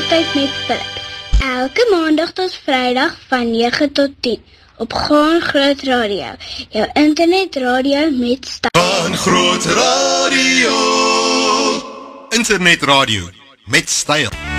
Kroegtyd met Philip. Elke maandag tot vrydag van 9 tot 10 op Gaan Groot Radio, jou internetradio met styl. Gaan Groot Radio, internetradio met styl.